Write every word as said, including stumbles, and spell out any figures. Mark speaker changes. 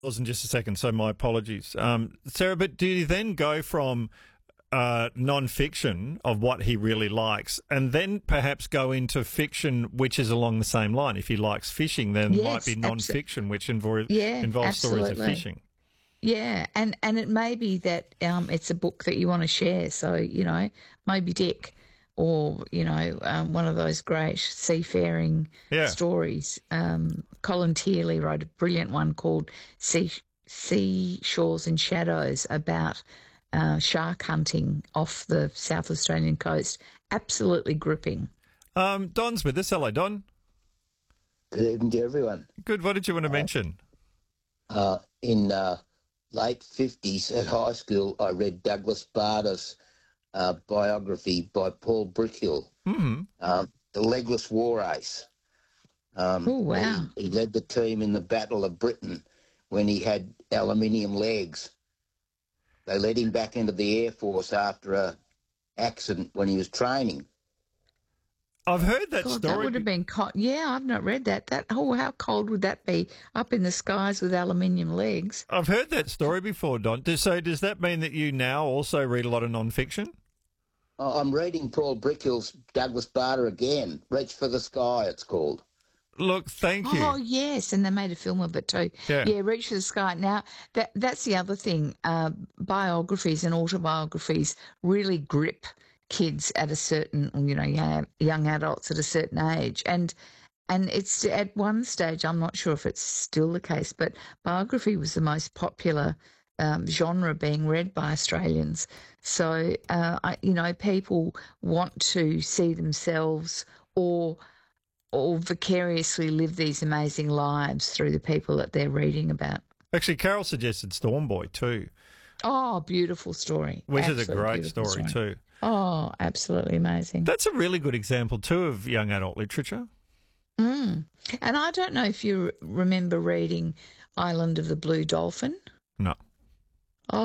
Speaker 1: In just a second, so my apologies. Um, Sarah, but do you then go from uh, non-fiction of what he really likes and then perhaps go into fiction which is along the same line? If he likes fishing, then it might
Speaker 2: Yes,
Speaker 1: be non-fiction which invo-
Speaker 2: Yeah,
Speaker 1: involves stories of
Speaker 2: absolutely.
Speaker 1: fishing.
Speaker 2: Yeah, and, and it may be that um, it's a book that you want to share. So, you know, Moby Dick or, you know, um, one of those great seafaring
Speaker 1: Yeah.
Speaker 2: stories. Um, Colin Tearley wrote a brilliant one called Sea, sea Shores and Shadows about uh, shark hunting off the South Australian coast. Absolutely gripping.
Speaker 1: Um, Don's with us. Hello, Don.
Speaker 3: Good evening to everyone.
Speaker 1: Good. What did you want to mention?
Speaker 3: Uh, in uh, late fifties at high school, I read Douglas Bader's uh, biography by Paul Brickhill,
Speaker 1: Mm-hmm.
Speaker 3: um, The Legless War Ace. Um,
Speaker 2: Oh, wow.
Speaker 3: He, he led the team in the Battle of Britain when he had aluminium legs. They led him back into the Air Force after a accident when he was training.
Speaker 1: I've heard that
Speaker 2: God,
Speaker 1: story.
Speaker 2: that would have been cold. Yeah, I've not read that. That oh, how cold would that be up in the skies with aluminium legs?
Speaker 1: I've heard that story before, Don. Does- So does that mean that you now also read a lot of non-fiction?
Speaker 3: Oh, I'm reading Paul Brickhill's Douglas Bader again. Reach for the Sky, it's called.
Speaker 1: Look, thank you.
Speaker 2: Oh yes, and they made a film of it too.
Speaker 1: Yeah.
Speaker 2: Yeah, Reach for the Sky. Now that that's the other thing. Uh, biographies and autobiographies really grip kids at a certain, you know, young, young adults at a certain age, and and it's at one stage. I'm not sure if it's still the case, but biography was the most popular um, genre being read by Australians. So uh, I, you know, people want to see themselves or or vicariously live these amazing lives through the people that they're reading about.
Speaker 1: Actually, Carol suggested Stormboy too,
Speaker 2: Oh, beautiful story.
Speaker 1: which is a
Speaker 2: Absolute
Speaker 1: great
Speaker 2: beautiful
Speaker 1: story too.
Speaker 2: Oh, absolutely amazing.
Speaker 1: That's a really good example too of young adult literature.
Speaker 2: Mm. And I don't know if you remember reading Island of the Blue Dolphin.
Speaker 1: No.